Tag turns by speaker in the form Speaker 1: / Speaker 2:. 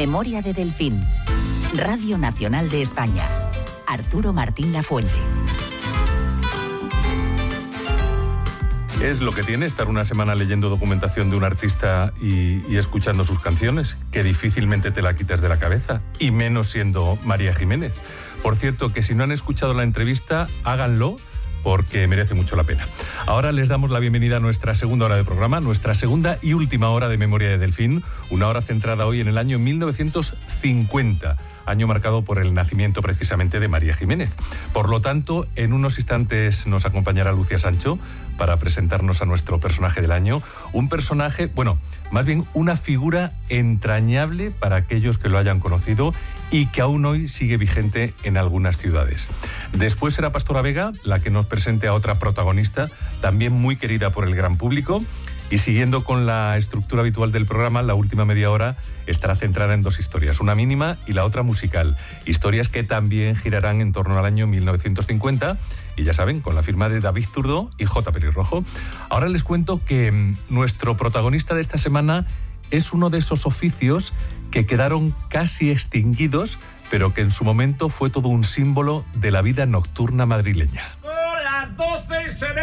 Speaker 1: Memoria de Delfín. Radio Nacional de España. Arturo Martín Lafuente.
Speaker 2: Es lo que tiene estar una semana leyendo documentación de un artista y escuchando sus canciones, que difícilmente te la quitas de la cabeza, y menos siendo María Jiménez. Por cierto, que si no han escuchado la entrevista, háganlo, porque merece mucho la pena. Ahora les damos la bienvenida a nuestra segunda hora de programa, nuestra segunda y última hora de Memoria de Delfín, una hora centrada hoy en el año 1950, año marcado por el nacimiento precisamente de María Jiménez. Por lo tanto, en unos instantes nos acompañará Lucía Sancho para presentarnos a nuestro personaje del año, un personaje, bueno, más bien una figura entrañable para aquellos que lo hayan conocido y que aún hoy sigue vigente en algunas ciudades. Después será Pastora Vega la que nos presente a otra protagonista, también muy querida por el gran público. Y siguiendo con la estructura habitual del programa, la última media hora estará centrada en dos historias, una mínima y la otra musical. Historias que también girarán en torno al año 1950, y ya saben, con la firma de David Zurdo y J. Pelirrojo. Ahora les cuento que nuestro protagonista de esta semana es uno de esos oficios que quedaron casi extinguidos, pero que en su momento fue todo un símbolo de la vida nocturna madrileña.
Speaker 3: Las 12 se ve.